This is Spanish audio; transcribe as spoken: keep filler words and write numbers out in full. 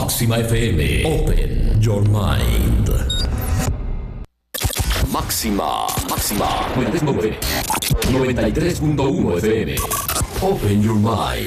Máxima F M. Open your mind. Máxima, máxima. noventa y tres punto uno F M. Open your mind.